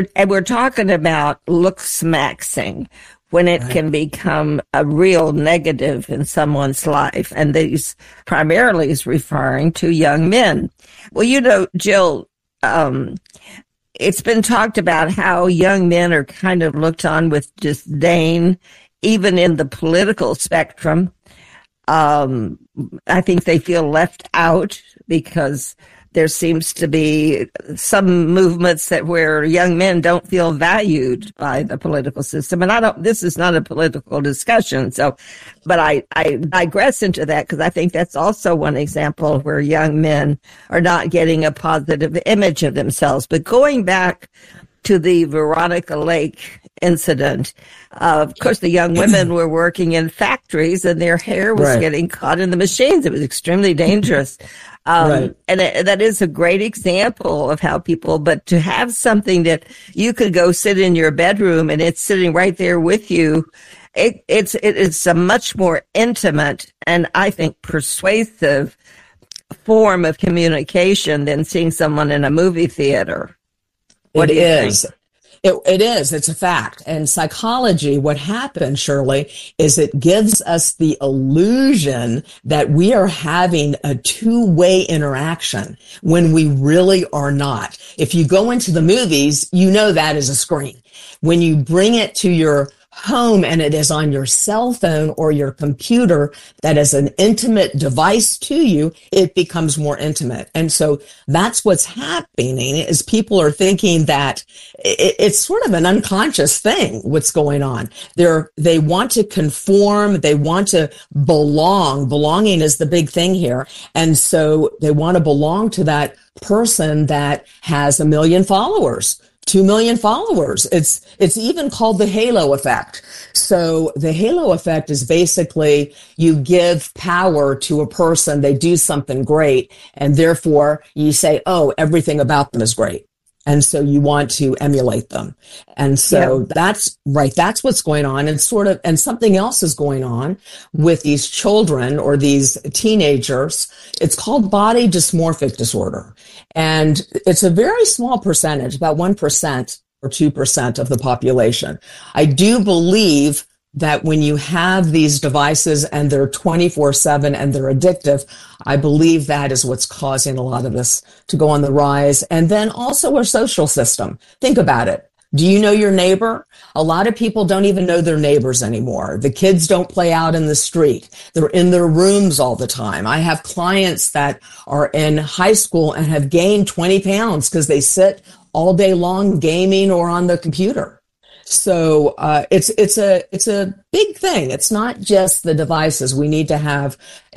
And we're talking about looks maxing when it can become a real negative in someone's life. And these primarily is referring to young men. Well, you know, Jill, it's been talked about how young men are kind of looked on with disdain, even in the political spectrum. I think they feel left out because there seems to be some movements where young men don't feel valued by the political system. And this is not a political discussion. But I digress into that because I think that's also one example where young men are not getting a positive image of themselves. But going back to the Veronica Lake incident, of course, the young women were working in factories and their hair was getting caught in the machines. It was extremely dangerous. And that is a great example of how but to have something that you could go sit in your bedroom and it's sitting right there with you, it is a much more intimate and I think persuasive form of communication than seeing someone in a movie theater. What do you think? It is. It's a fact. And psychology, what happens, Shirley, is it gives us the illusion that we are having a two-way interaction when we really are not. If you go into the movies, you know that is a screen. When you bring it to your home and it is on your cell phone or your computer that is an intimate device to you, it becomes more intimate. And so that's what's happening is people are thinking that it's sort of an unconscious thing, what's going on. They want to conform. They want to belong. Belonging is the big thing here. And so they want to belong to that person that has 1 million followers. 2 million followers. It's even called the halo effect. So the halo effect is basically you give power to a person, they do something great, and therefore you say, oh, everything about them is great. And so you want to emulate them. And so that's what's going on. And and something else is going on with these children or these teenagers. It's called body dysmorphic disorder. And it's a very small percentage, about 1% or 2% of the population. I do believe that when you have these devices and they're 24/7 and they're addictive, I believe that is what's causing a lot of this to go on the rise. And then also our social system. Think about it. Do you know your neighbor? A lot of people don't even know their neighbors anymore. The kids don't play out in the street. They're in their rooms all the time. I have clients that are in high school and have gained 20 pounds because they sit all day long gaming or on the computer. So it's a big thing. It's not just the devices. We need to have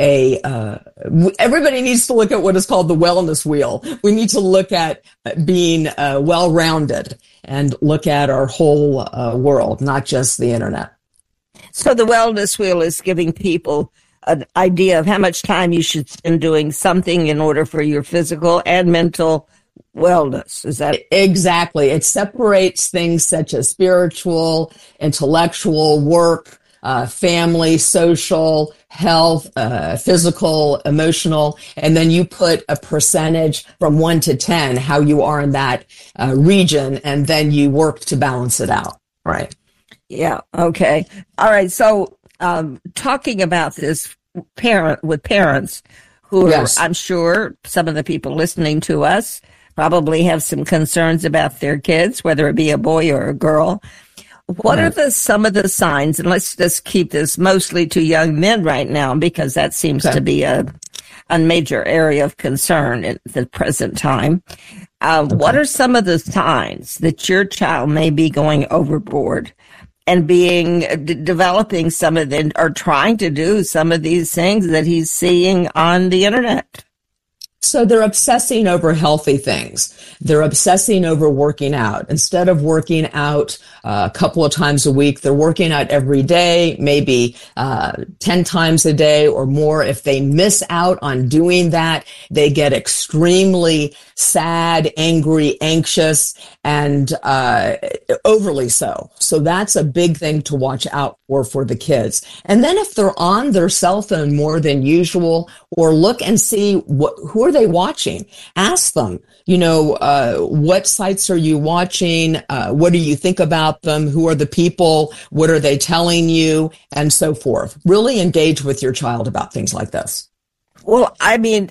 everybody needs to look at what is called the wellness wheel. We need to look at being well-rounded and look at our whole world, not just the internet. So the wellness wheel is giving people an idea of how much time you should spend doing something in order for your physical and mental wellness. Is that exactly? It separates things such as spiritual, intellectual, work, family, social, health, physical, emotional, and then you put a percentage from 1 to 10 how you are in that region, and then you work to balance it out. Right? Yeah. Okay. All right. So talking about this with parents who are, I'm sure some of the people listening to us probably have some concerns about their kids, whether it be a boy or a girl. What are some of the signs, and let's just keep this mostly to young men right now, because that seems to be a major area of concern at the present time. What are some of the signs that your child may be going overboard and developing some of or trying to do some of these things that he's seeing on the internet? So they're obsessing over healthy things. They're obsessing over working out. Instead of working out a couple of times a week, they're working out every day, maybe 10 times a day or more. If they miss out on doing that, they get extremely sad, angry, anxious, and overly so. So that's a big thing to watch out for the kids. And then if they're on their cell phone more than usual, or look and see who are they watching? Ask them, what sites are you watching? What do you think about them? Who are the people? What are they telling you? And so forth. Really engage with your child about things like this. Well, I mean,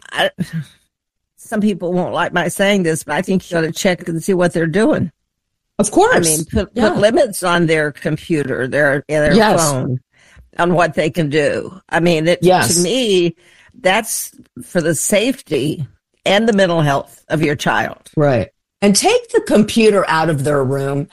some people won't like my saying this, but I think you ought to check and see what they're doing. Of course. I mean, put limits on their computer, their phone, on what they can do. I mean, to me, that's for the safety and the mental health of your child. Right. And take the computer out of their room.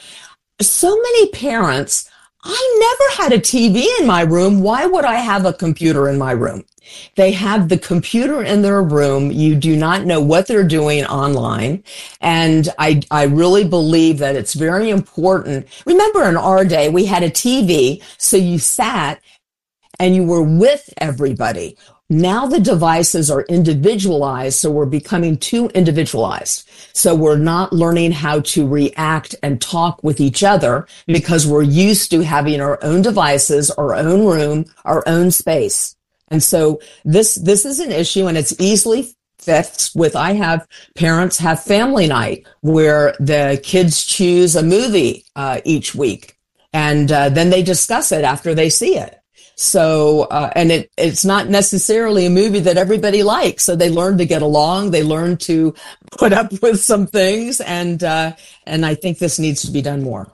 So many parents, I never had a TV in my room. Why would I have a computer in my room? They have the computer in their room. You do not know what they're doing online. And I really believe that it's very important. Remember, in our day, we had a TV, so you sat and you were with everybody. Now the devices are individualized, so we're becoming too individualized. So we're not learning how to react and talk with each other because we're used to having our own devices, our own room, our own space. And so this is an issue, and it's easily fixed with, parents have family night where the kids choose a movie each week, and then they discuss it after they see it. So, and it's not necessarily a movie that everybody likes. So they learn to get along. They learn to put up with some things. And I think this needs to be done more.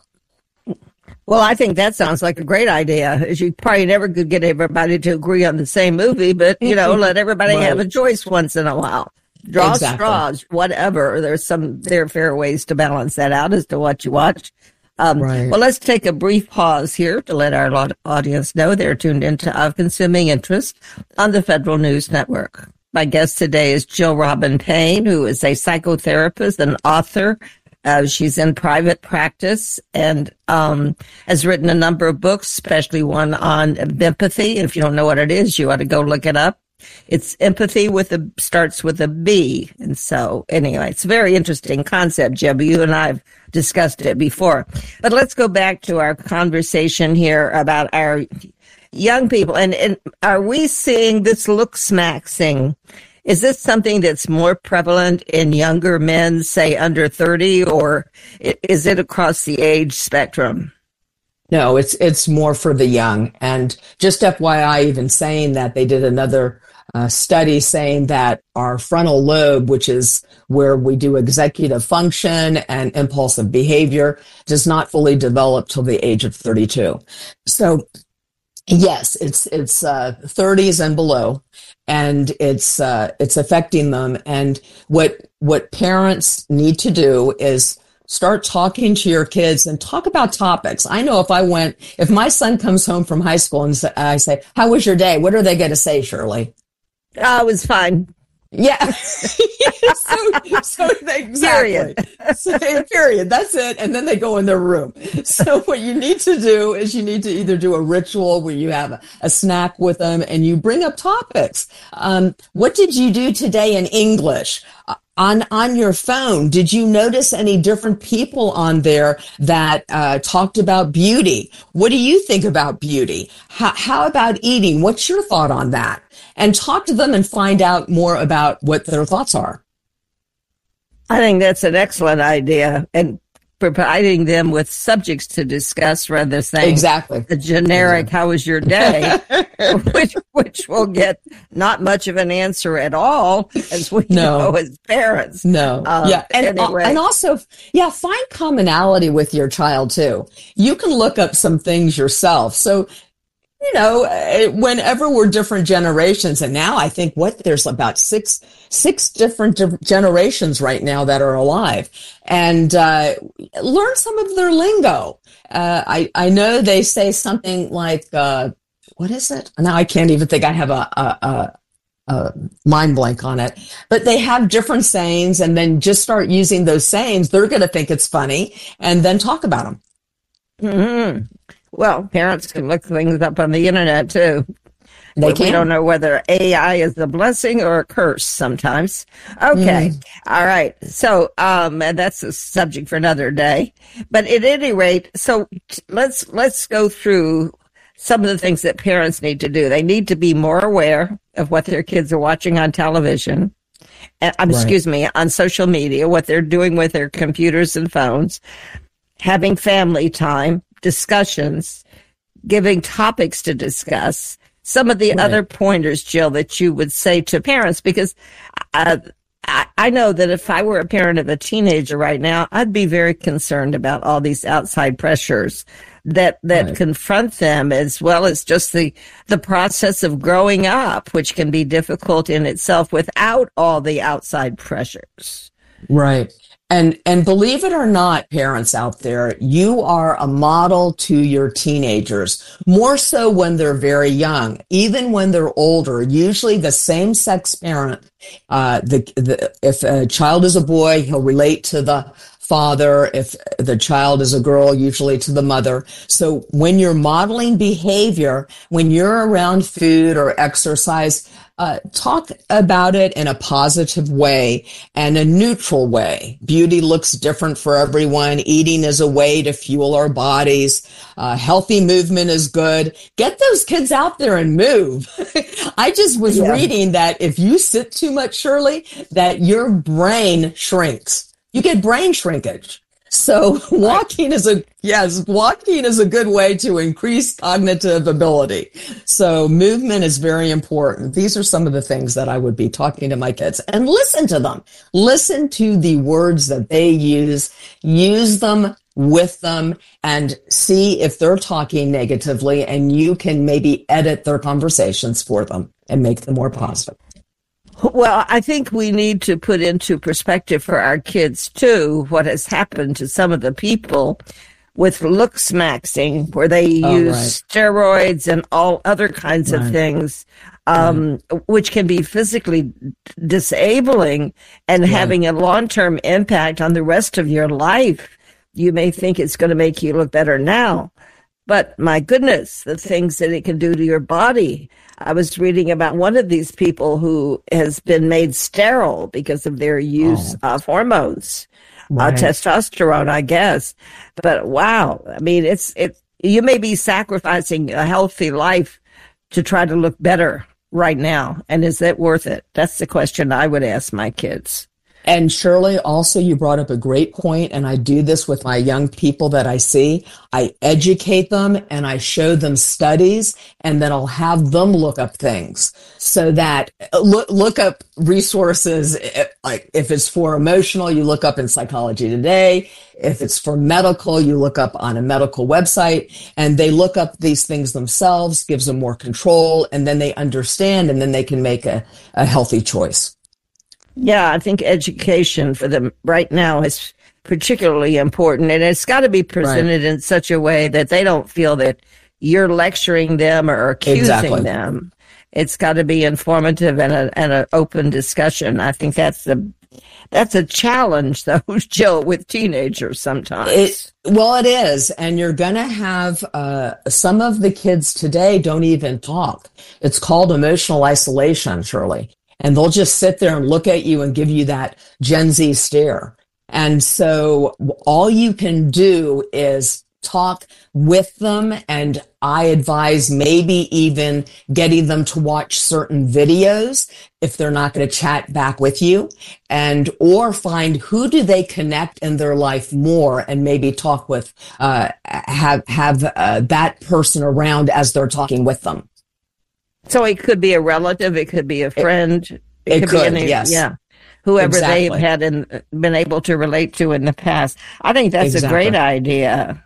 Well, I think that sounds like a great idea. As you probably never could get everybody to agree on the same movie, but, let everybody have a choice once in a while. Draw straws, whatever. There are fair ways to balance that out as to what you watch. Well, let's take a brief pause here to let our audience know they're tuned into Of Consuming Interest on the Federal News Network. My guest today is Jill Robin Payne, who is a psychotherapist and author. She's in private practice and has written a number of books, especially one on empathy. If you don't know what it is, you ought to go look it up. It's empathy starts with a B. And so anyway, it's a very interesting concept, Jeb. You and I have discussed it before. But let's go back to our conversation here about our young people. And are we seeing this look-smaxing? Is this something that's more prevalent in younger men, say under 30, or is it across the age spectrum? No, it's more for the young. And just FYI, even saying that, they did another study saying that our frontal lobe, which is where we do executive function and impulsive behavior, does not fully develop till the age of 32. So yes, it's 30s and below, and it's affecting them. And what parents need to do is start talking to your kids and talk about topics. I know if my son comes home from high school and I say, "How was your day?" What are they going to say, Shirley? Oh, it was fine. Yeah. Exactly. Period. That's it. And then they go in their room. So what you need to do is you need to either do a ritual where you have a snack with them and you bring up topics. What did you do today in English? On your phone, did you notice any different people on there that talked about beauty? What do you think about beauty? How about eating? What's your thought on that? And talk to them and find out more about what their thoughts are. I think that's an excellent idea. And providing them with subjects to discuss rather than saying the generic, how was your day, which will get not much of an answer at all, as we know as parents. Anyway. And also, find commonality with your child too. You can look up some things yourself. So, whenever we're different generations, and now I think there's about six different generations right now that are alive, and learn some of their lingo. I know they say something like, what is it? Now I can't even think. I have a mind blank on it, but they have different sayings, and then just start using those sayings. They're going to think it's funny, and then talk about them. Mm-hmm. Well, parents can look things up on the internet too. We don't know whether AI is a blessing or a curse sometimes. Okay. All right. So, and that's a subject for another day. But at any rate, so let's go through some of the things that parents need to do. They need to be more aware of what their kids are watching on television. excuse me, on social media, what they're doing with their computers and phones, having family time, discussions, giving topics to discuss, some of the other pointers, Jill, that you would say to parents, because I know that if I were a parent of a teenager right now, I'd be very concerned about all these outside pressures that confront them, as well as just the process of growing up, which can be difficult in itself without all the outside pressures. Right. And believe it or not, parents out there, you are a model to your teenagers, more so when they're very young. Even when they're older, usually the same-sex parent, if a child is a boy, he'll relate to the father. If the child is a girl, usually to the mother. So when you're modeling behavior, when you're around food or exercise, talk about it in a positive way and a neutral way. Beauty looks different for everyone. Eating is a way to fuel our bodies. Healthy movement is good. Get those kids out there and move. I just was reading that if you sit too much, Shirley, that your brain shrinks. You get brain shrinkage. So walking is a good way to increase cognitive ability. So movement is very important. These are some of the things that I would be talking to my kids, and listen to them. Listen to the words that they use them with them, and see if they're talking negatively, and you can maybe edit their conversations for them and make them more positive. Well, I think we need to put into perspective for our kids, too, what has happened to some of the people with looks maxing, where they use steroids and all other kinds of things, which can be physically disabling and having a long-term impact on the rest of your life. You may think it's going to make you look better now, but my goodness, the things that it can do to your body. I was reading about one of these people who has been made sterile because of their use of hormones, testosterone, I guess. But wow, I mean, you may be sacrificing a healthy life to try to look better right now. And is that worth it? That's the question I would ask my kids. And Shirley, also, you brought up a great point, and I do this with my young people that I see. I educate them and I show them studies, and then I'll have them look up things so that look up resources. Like if it's for emotional, you look up in Psychology Today. If it's for medical, you look up on a medical website, and they look up these things themselves, gives them more control, and then they understand, and then they can make a healthy choice. Yeah, I think education for them right now is particularly important, and it's got to be presented in such a way that they don't feel that you're lecturing them or accusing them. It's got to be informative and an open discussion. I think that's a challenge, though, Jill, with teenagers sometimes. It is, and you're going to have some of the kids today don't even talk. It's called emotional isolation, Shirley. And they'll just sit there and look at you and give you that Gen Z stare. And so all you can do is talk with them. And I advise maybe even getting them to watch certain videos if they're not going to chat back with you, or find who do they connect in their life more, and maybe talk with, have that person around as they're talking with them. So it could be a relative, it could be a friend, it could be yes. Yeah, whoever they've had been able to relate to in the past. I think that's a great idea,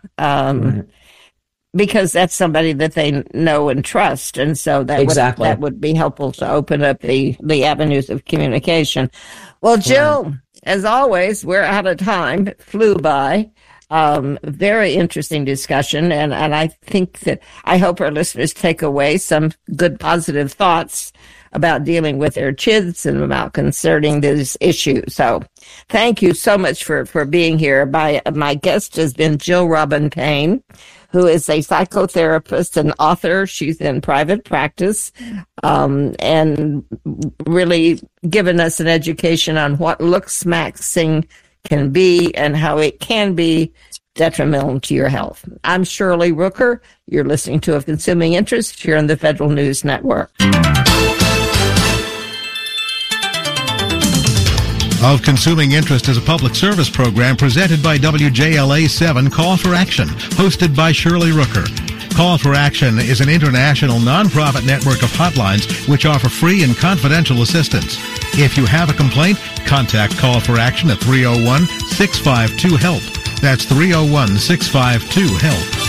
because that's somebody that they know and trust, and so that would be helpful to open up the avenues of communication. Well, Jill, as always, we're out of time. It flew by. Very interesting discussion, and I think that I hope our listeners take away some good positive thoughts about dealing with their kids and about concerning this issue. So thank you so much for being here. My guest has been Jill Robin Payne, who is a psychotherapist and author. She's in private practice, and really given us an education on what looks maxing can be and how it can be detrimental to your health. I'm Shirley Rooker. You're listening to Of Consuming Interest here on the Federal News Network. Of consuming interest is a public service program presented by WJLA 7 Call for Action, hosted by Shirley Rooker. Call for Action is an international nonprofit network of hotlines which offer free and confidential assistance. If you have a complaint, contact Call for Action at 301-652-HELP. That's 301-652-HELP.